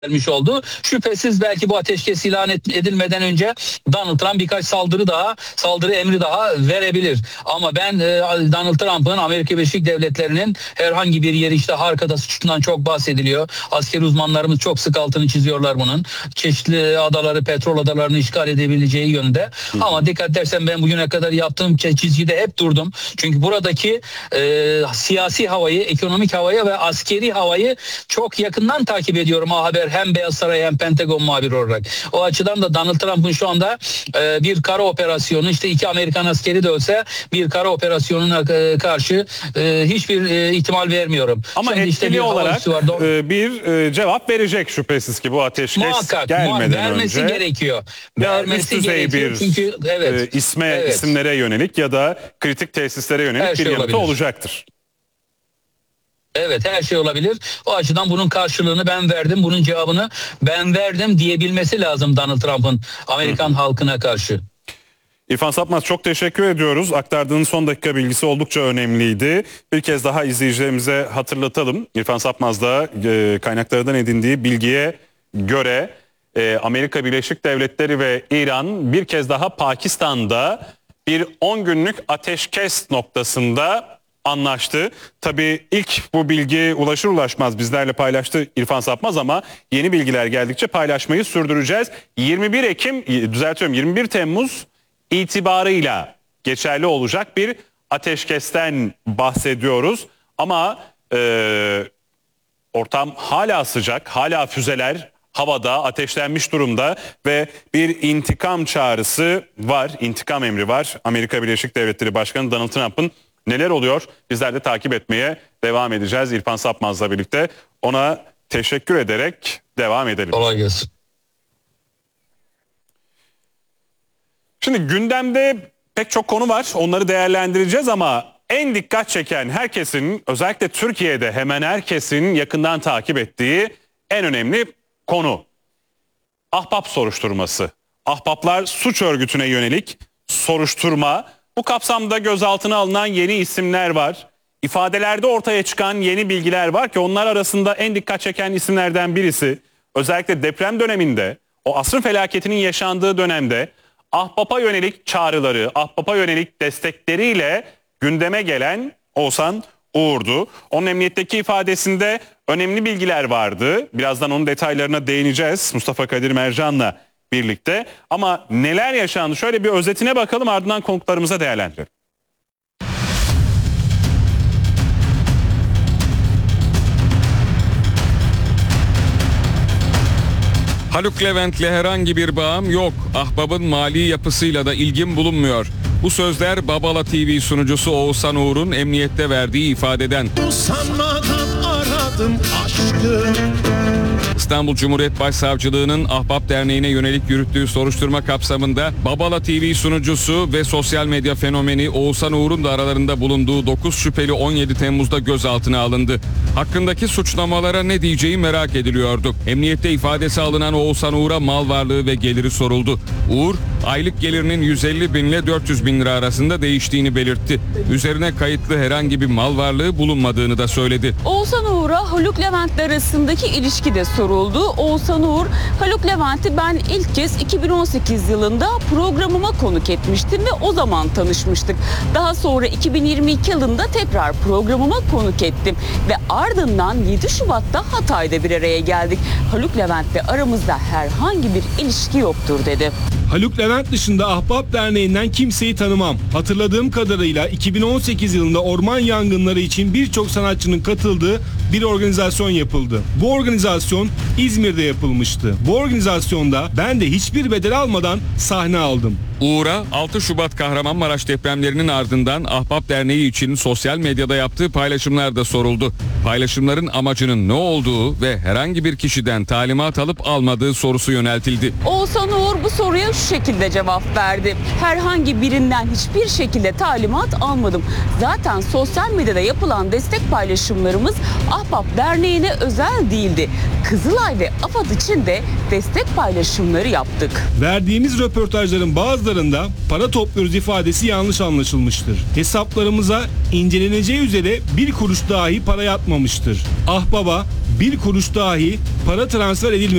vermiş oldu. Şüphesiz belki bu ateşkes ilan edilmeden önce Donald Trump birkaç saldırı emri daha verebilir. Ama ben Donald Trump'ın Amerika Birleşik Devletleri'nin herhangi bir yeri işte Harkada suçundan çok bahsediliyor. Askeri uzmanlarımız çok sık altını çiziyorlar bunun. Çeşitli adaları, petrol adalarını işgal edebileceği yönde. Ama dikkat edersen ben bugüne kadar yaptığım çizgide hep durdum. Çünkü buradaki siyasi havayı, ekonomik havayı ve askeri havayı çok yakından takip ediyorum. Haber hem Beyaz Saray hem Pentagon muhabiri olarak. O açıdan da Donald Trump'ın şu anda bir kara operasyonu, işte 2 Amerikan askeri de olsa bir kara operasyonuna karşı hiçbir ihtimal vermiyorum. Ama şimdi etkili işte olarak bir cevap verecek şüphesiz ki bu ateşkes muhakkak, gelmeden vermesi önce. gerekiyor. Ya üst düzey bir çünkü, isimlere yönelik ya da kritik tesislere yönelik bir yanıtı olacaktır. Evet, her şey olabilir. O açıdan bunun karşılığını ben verdim, bunun cevabını ben verdim diyebilmesi lazım Donald Trump'ın Amerikan halkına karşı. İrfan Sapmaz, çok teşekkür ediyoruz. Aktardığın son dakika bilgisi oldukça önemliydi. Bir kez daha izleyicilerimize hatırlatalım. İrfan Sapmaz da kaynaklardan edindiği bilgiye göre Amerika Birleşik Devletleri ve İran bir kez daha Pakistan'da bir 10 günlük ateşkes noktasında anlaştı. Tabii ilk bu bilgi ulaşır ulaşmaz bizlerle paylaştı İrfan Sapmaz ama yeni bilgiler geldikçe paylaşmayı sürdüreceğiz. 21 Temmuz itibarıyla geçerli olacak bir ateşkesten bahsediyoruz. Ama ortam hala sıcak, hala füzeler havada, ateşlenmiş durumda ve bir intikam çağrısı var, intikam emri var. Amerika Birleşik Devletleri Başkanı Donald Trump'ın. Neler oluyor? Bizler de takip etmeye devam edeceğiz İrfan Sapmaz'la birlikte. Ona teşekkür ederek devam edelim. Kolay gelsin. Şimdi gündemde pek çok konu var. Onları değerlendireceğiz ama en dikkat çeken herkesin, özellikle Türkiye'de hemen herkesin yakından takip ettiği en önemli konu. Ahbap soruşturması. Ahbaplar suç örgütüne yönelik soruşturma. Bu kapsamda gözaltına alınan yeni isimler var. İfadelerde ortaya çıkan yeni bilgiler var ki onlar arasında en dikkat çeken isimlerden birisi. Özellikle deprem döneminde, o asrın felaketinin yaşandığı dönemde ahbapa yönelik çağrıları, ahbapa yönelik destekleriyle gündeme gelen Oğuzhan Uğur'du. Onun emniyetteki ifadesinde önemli bilgiler vardı. Birazdan onun detaylarına değineceğiz Mustafa Kadir Mercan'la birlikte. Ama neler yaşandı? Şöyle bir özetine bakalım, ardından konuklarımıza değerlendirelim. Haluk Levent'le herhangi bir bağım yok. Ahbabın mali yapısıyla da ilgim bulunmuyor. Bu sözler Babala TV sunucusu Oğuzhan Uğur'un emniyette verdiği ifadeden. Sanmadan aradım aşkı. İstanbul Cumhuriyet Başsavcılığı'nın Ahbap Derneği'ne yönelik yürüttüğü soruşturma kapsamında Babala TV sunucusu ve sosyal medya fenomeni Oğuzhan Uğur'un da aralarında bulunduğu 9 şüpheli 17 Temmuz'da gözaltına alındı. Hakkındaki suçlamalara ne diyeceği merak ediliyordu. Emniyette ifadesi alınan Oğuzhan Uğur'a mal varlığı ve geliri soruldu. Uğur, aylık gelirinin 150 bin ile 400 bin lira arasında değiştiğini belirtti. Üzerine kayıtlı herhangi bir mal varlığı bulunmadığını da söyledi. Oğuzhan Uğur'a Haluk Levent'le arasındaki ilişki de soruldu. Oğuzhan Uğur, Haluk Levent'i ben ilk kez 2018 yılında programıma konuk etmiştim ve o zaman tanışmıştık. Daha sonra 2022 yılında tekrar programıma konuk ettim ve ardından 7 Şubat'ta Hatay'da bir araya geldik. Haluk Levent'le aramızda herhangi bir ilişki yoktur dedi. Haluk Levent dışında Ahbap Derneği'nden kimseyi tanımam. Hatırladığım kadarıyla 2018 yılında orman yangınları için birçok sanatçının katıldığı bir organizasyon yapıldı. Bu organizasyon İzmir'de yapılmıştı. Bu organizasyonda ben de hiçbir bedel almadan sahne aldım. Uğur'a 6 Şubat Kahramanmaraş depremlerinin ardından Ahbap Derneği için sosyal medyada yaptığı paylaşımlar da soruldu. Paylaşımların amacının ne olduğu ve herhangi bir kişiden talimat alıp almadığı sorusu yöneltildi. Oğuzhan Uğur bu soruya şu şekilde cevap verdi. Herhangi birinden hiçbir şekilde talimat almadım. Zaten sosyal medyada yapılan destek paylaşımlarımız Ahbap Derneği'ne özel değildi. Kızılay ve AFAD için de destek paylaşımları yaptık. Verdiğimiz röportajların bazılarında para topluyoruz ifadesi yanlış anlaşılmıştır. Hesaplarımıza inceleneceği üzere bir kuruş dahi para yatmamıştır. Ahbaba bir kuruş dahi para transfer edilmemiştir.